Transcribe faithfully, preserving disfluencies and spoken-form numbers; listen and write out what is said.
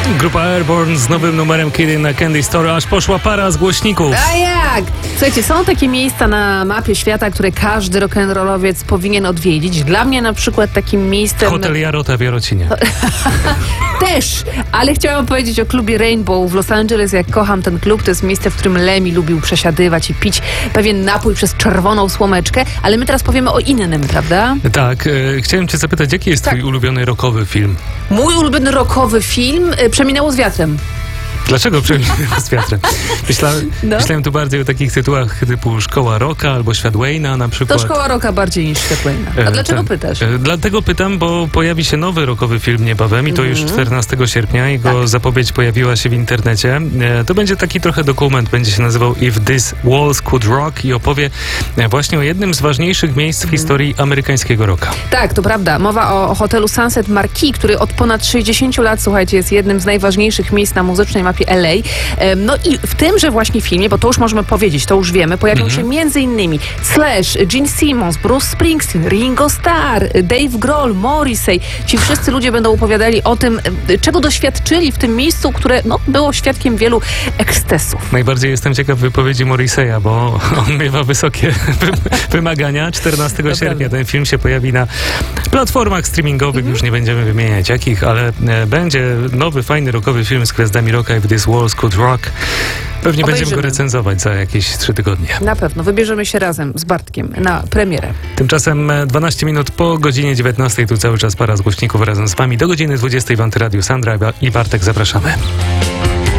Grupa Airborne z nowym numerem Kid na Candy Store, aż poszła para z głośników. A jak? Słuchajcie, są takie miejsca na mapie świata, które każdy rock'n'rollowiec powinien odwiedzić. Dla mnie na przykład takim miejscem... Hotel Jarota w Jarocinie. Też, ale chciałam powiedzieć o klubie Rainbow w Los Angeles. Jak kocham ten klub, to jest miejsce, w którym Lemmy lubił przesiadywać i pić pewien napój przez czerwoną słomeczkę, ale my teraz powiemy o innym, prawda? Tak, e, chciałem cię zapytać, jaki jest Tak. twój ulubiony rockowy film? Mój ulubiony rockowy film y, Przeminęło z wiatrem. Dlaczego Przeminęło z wiatrem? Myśla, No. Myślałem tu bardziej o takich tytułach typu Szkoła Rocka albo Świat Wayne'a na przykład. To Szkoła Rocka bardziej niż Świat Wayne'a. A E, dlaczego tak. pytasz? E, Dlatego pytam, bo pojawi się nowy rockowy film niebawem i to już czternastego sierpnia. Jego Tak. zapowiedź pojawiła się w internecie. E, To będzie taki trochę dokument, będzie się nazywał If This Walls Could Rock i opowie e, właśnie o jednym z ważniejszych miejsc w historii amerykańskiego rocka. Tak, to prawda. Mowa o, o hotelu Sunset Marquis, który od ponad sześćdziesięciu lat, słuchajcie, jest jednym z najważniejszych miejsc na muzycznej mapie L A. Em, No i w tymże właśnie filmie, bo to już możemy powiedzieć, to już wiemy, pojawią się między innymi Slash, Gene Simmons, Bruce Springsteen, Ringo Starr, Dave Grohl, Morrissey. Ci wszyscy ludzie będą opowiadali o tym, e, czego doświadczyli w tym miejscu, które no, było świadkiem wielu ekscesów. Najbardziej jestem ciekaw wypowiedzi Morrisseya, bo on miewa wysokie wy- wymagania. czternastego To sierpnia prawda. ten film się pojawi na platformach streamingowych, już nie będziemy wymieniać jakich, ale e, będzie nowy, fajny rockowy film z gwiazdami rocka If This Walls Could Rock. Pewnie będziemy Obejrzymy. go recenzować za jakieś trzy tygodnie. Na pewno. Wybierzemy się razem z Bartkiem na premierę. Tymczasem e, dwanaście minut po godzinie dziewiętnastej, tu cały czas para z głośników razem z wami. Do godziny dwudziestej w Antyradiu Sandra i Bartek, zapraszamy.